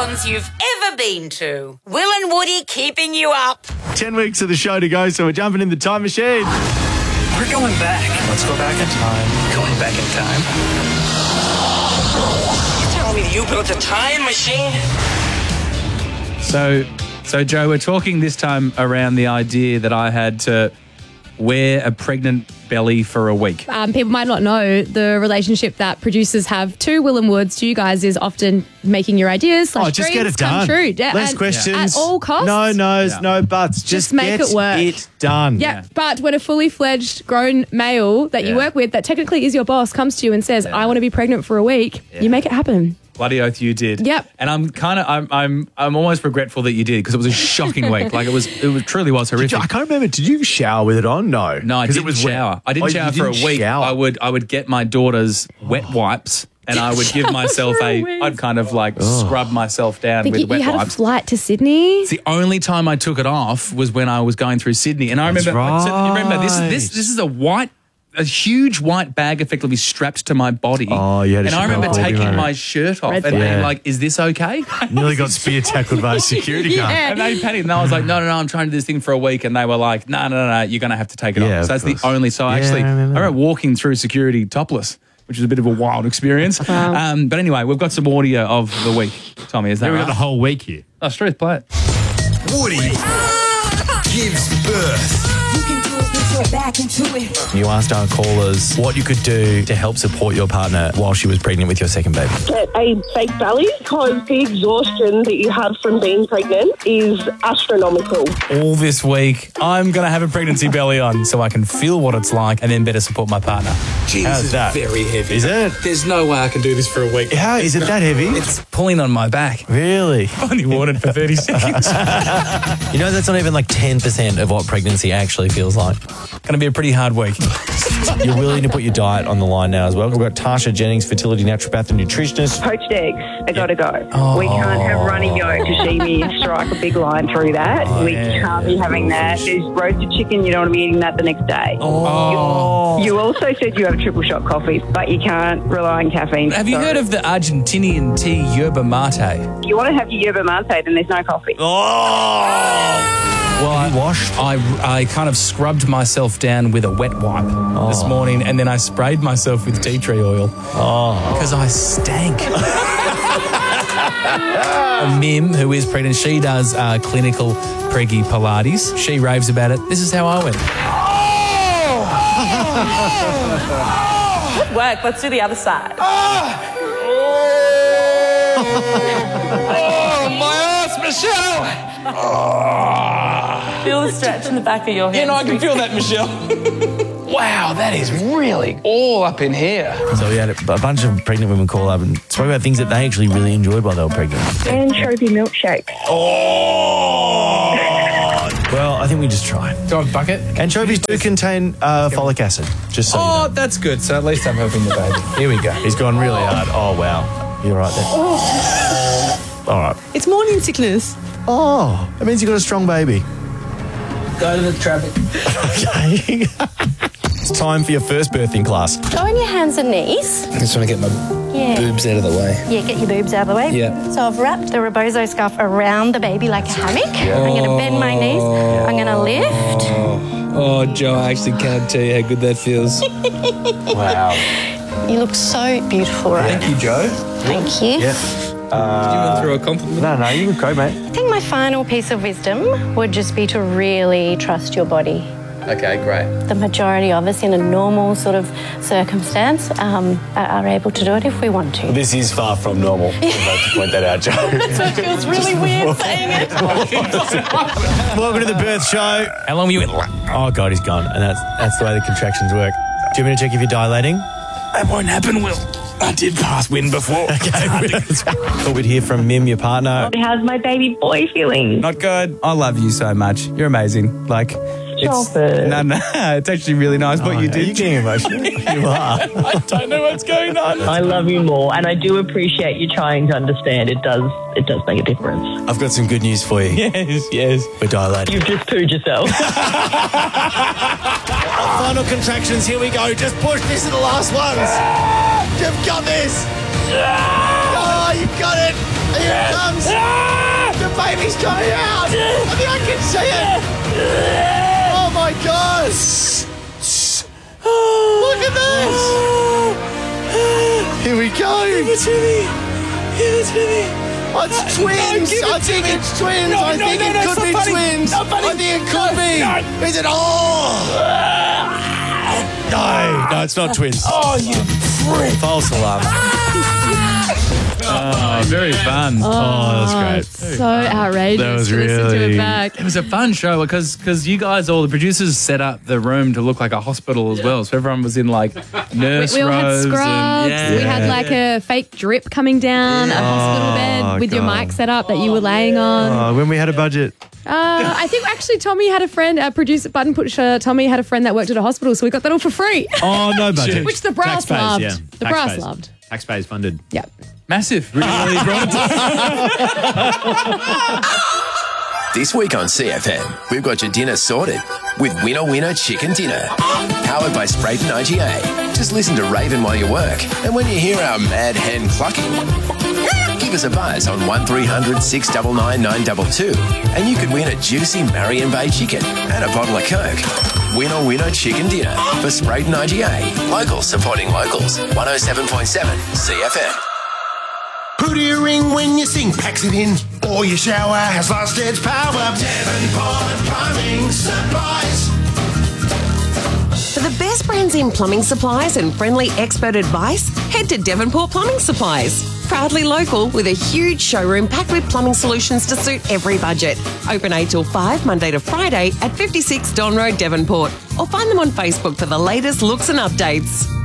salons you've ever been to. Will and Woody keeping you up. 10 weeks of the show to go, so we're jumping in the time machine. We're going back. Let's go back in time. Going back in time. You telling me you built a time machine? So Joe, we're talking this time around the idea that I had to wear a pregnant belly for a week. People might not know the relationship that producers have to Will and Woods to you guys is often making your ideas / just dreams get it come done. true. Yeah, Less and questions. at all costs. No no's, no buts. Just make get it work. it done. Yeah, but when a fully fledged grown male that you work with, that technically is your boss, comes to you and says, "I want to be pregnant for a week," you make it happen. Bloody oath you did. Yep. And I'm almost regretful that you did because it was a shocking week. Like it truly was horrific. I can't remember. Did you shower with it on? No. I didn't shower. I didn't shower for a week. Shower. I would get my daughter's wet wipes and I would give myself I'd kind of like scrub myself down with wet you had wipes. a flight to Sydney. It's the only time I took it off was when I was going through Sydney. And I remember, so you remember this is a huge white bag effectively strapped to my body. Oh, you had a And I remember Chanel taking body, my shirt off Red and being flag. like, is this okay? Nearly got spear tackled by a security guard. And they panicked, and I was like, no, I'm trying to do this thing for a week. And they were like, no, you're going to have to take it Yeah, off. So of that's course. the only. So Yeah, actually, I I remember remember walking through security topless, which is a bit of a wild experience. Wow. But anyway, we've got some audio of the week. Tommy, is that We right? got the whole week here. That's truth, play it. Woody gives birth. You can do it, get your back into it. You asked our callers what you could do to help support your partner while she was pregnant with your second baby. Get a fake belly because the exhaustion that you have from being pregnant is astronomical. All this week, I'm going to have a pregnancy belly on so I can feel what it's like and then better support my partner. Jeez, How's it's that? very heavy. Is it? There's no way I can do this for a week. How is it that heavy? It's pulling on my back. Really? Only worn it for 30 seconds. You know, that's not even like 10% of what pregnancy actually feels like. Going to be a pretty hard week. You're willing to put your diet on the line now as well. We've got Tasha Jennings, fertility naturopath and nutritionist. Poached eggs, I gotta go. We can't have runny yolk to see me strike a big line through that. We can't be having that. There's roasted chicken, you don't want to be eating that the next day. You also said you have triple shot coffee, but you can't rely on caffeine. Have you heard of the Argentinian tea yerba mate? You want to have your yerba mate, then there's no coffee. Well, I kind of scrubbed myself down with a wet wipe this morning, and then I sprayed myself with tea tree oil because I stank. Mim, who is pregnant, she does clinical preggy Pilates. She raves about it. This is how I went. Good work. Let's do the other side. My ass, Michelle! Feel the stretch in the back of your head. You know, I can feel that, Michelle. Wow, that is really all up in here. So we had a bunch of pregnant women call up and spoke about things that they actually really enjoyed while they were pregnant. Anchovy milkshake. Well, I think we just try. Do I have a bucket? Anchovies do contain folic acid, just so you know. That's good. So at least I'm helping the baby. Here we go. He's gone really hard. Oh, wow. You're right there. All right. It's morning sickness. Oh, that means you got a strong baby. Go to the traffic. Okay. It's time for your first birthing class. Go on your hands and knees. I just want to get my boobs out of the way. Yeah, get your boobs out of the way. Yeah. So I've wrapped the rebozo scarf around the baby like a hammock. I'm going to bend my knees. I'm going to lift. Oh, Joe, I actually can't tell you how good that feels. Wow. You look so beautiful, right? Thank you, Joe. Thank you. Yeah. You want to throw a compliment? No, you can go, mate. I think my final piece of wisdom would just be to really trust your body. Okay, great. The majority of us in a normal sort of circumstance are able to do it if we want to. This is far from normal. I'd like to point that out, Joe. It feels really weird saying it. Welcome to the birth show. How long were you in? Oh, God, he's gone. And that's the way the contractions work. Do you want me to check if you're dilating? That won't happen, Will. I did pass wind before. Thought we'd hear from Mim, your partner. How's my baby boy feeling? Not good. I love you so much. You're amazing. Like, Stop it. No, it's actually really nice what you Are did. you getting emotional? You are. I don't know what's going on. I love you more, and I do appreciate you trying to understand. It does make a difference. I've got some good news for you. Yes. We're dilating. You've just pooed yourself. Final contractions, here we go. Just push this are the last ones. You've got this. Oh, you've got it. Are you comes. The baby's coming out. I think I can see it. Oh my God. Look at this. Here we go. Give it to me. Oh, it's twins. I think it's twins. I think it could be twins. I think it could be. Is it? No, it's not twins. Oh, you prick. False alarm. Oh, very fun. Oh, that was great. So outrageous. That was to listen to really- it back. It was a fun show because you guys, all the producers, set up the room to look like a hospital as well. So everyone was in like nurse We all had robes. scrubs. And, We had like a fake drip coming down a hospital bed with your mic set up that you were laying on. when we had a budget. I think actually Tommy had a friend, producer Button Pusher Tommy had a friend that worked at a hospital, so we got that all for free. Oh, no budget. Which the brass Taxpayers, loved. yeah. The brass Taxpayers. loved. Taxpayers funded. Yep. Massive. Really brought it This week on CFM, we've got your dinner sorted with Winner Winner Chicken Dinner. Powered by Sprayton IGA. Just listen to Raven while you work. And when you hear our mad hen clucking, give us a buzz on 1300 699 922 and you could win a juicy Marion Bay chicken and a bottle of Coke. Winner Winner Chicken Dinner for Sprayton IGA. Locals supporting locals. 107.7 CFM. Who do you ring when you sing? Packs it in, or your shower has lost its power. Devonport Plumbing Supplies. For the best brands in plumbing supplies and friendly expert advice, head to Devonport Plumbing Supplies. Proudly local with a huge showroom packed with plumbing solutions to suit every budget. Open 8 till 5, Monday to Friday at 56 Don Road, Devonport. Or find them on Facebook for the latest looks and updates.